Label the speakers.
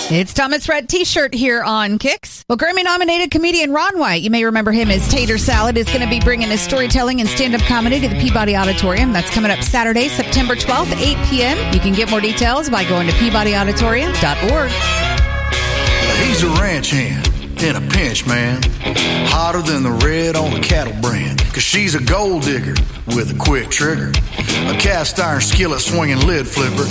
Speaker 1: It's Thomas Rhett T-shirt here on Kicks. Well, Grammy-nominated comedian Ron White, you may remember him as Tater Salad, is going to be bringing his storytelling and stand-up comedy to the Peabody Auditorium. That's coming up Saturday, September 12th, 8 p.m. You can get more details by going to peabodyauditorium.org.
Speaker 2: He's a ranch hand in a pinch, man. Hotter than the red on a cattle brand. Cause she's a gold digger with a quick trigger. A cast iron skillet swinging lid flipper.